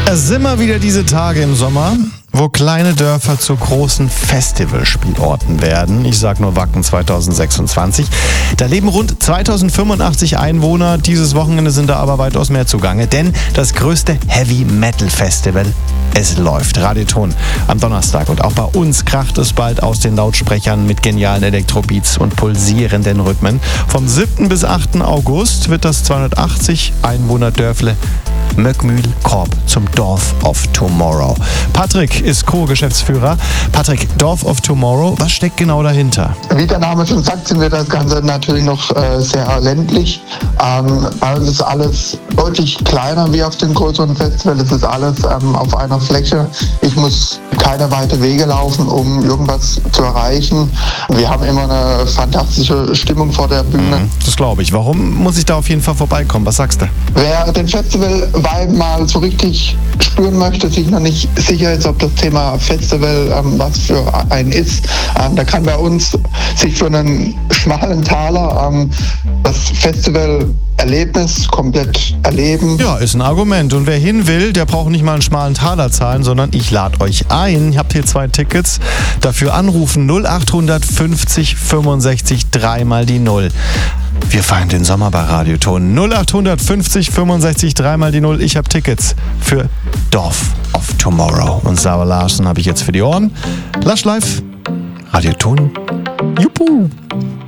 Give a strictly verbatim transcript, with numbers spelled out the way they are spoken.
Es sind immer wieder diese Tage im Sommer, wo kleine Dörfer zu großen Festivalspielorten werden. Ich sag nur Wacken zwanzig sechsundzwanzig. Da leben rund zweitausendfünfundachtzig Einwohner. Dieses Wochenende sind da aber weitaus mehr zugange, denn das größte Heavy-Metal-Festival, es läuft. Radioton am Donnerstag. Und auch bei uns kracht es bald aus den Lautsprechern mit genialen Elektrobeats und pulsierenden Rhythmen. Vom siebten bis achten August wird das zweihundertachtzig Einwohner-Dörfle Möckmühl-Korb zum Dorf of Tomorrow. Patrick ist Co-Geschäftsführer. Patrick, Dorf of Tomorrow, was steckt genau dahinter? Wie der Name schon sagt, sind wir das Ganze natürlich noch äh, sehr ländlich. Ähm, bei uns ist alles deutlich kleiner wie auf dem größeren Festival. Es ist alles ähm, auf einer Fläche. Ich muss keine weite Wege laufen, um irgendwas zu erreichen. Wir haben immer eine fantastische Stimmung vor der Bühne. Mhm, das glaube ich. Warum muss ich da auf jeden Fall vorbeikommen? Was sagst du? Wer den Festival-Vibe mal so richtig spüren möchte, sich noch nicht sicher ist, ob das Thema Festival ähm, was für einen ist, ähm, da kann bei uns sich für einen schmalen Taler ähm, das Festival-Erlebnis komplett erleben. Ja, ist ein Argument. Und wer hin will, der braucht nicht mal einen schmalen Taler zahlen, sondern ich lade euch ein. Ihr habt hier zwei Tickets. Dafür anrufen null acht fünfzig fünfundsechzig dreimal die Null. Wir feiern den Sommer bei Radioton. null acht fünfzig fünfundsechzig dreimal die Null. Ich habe Tickets für Dorf of Tomorrow. Und Sarah Larsen habe ich jetzt für die Ohren. Lush Live, Radioton. Juppie.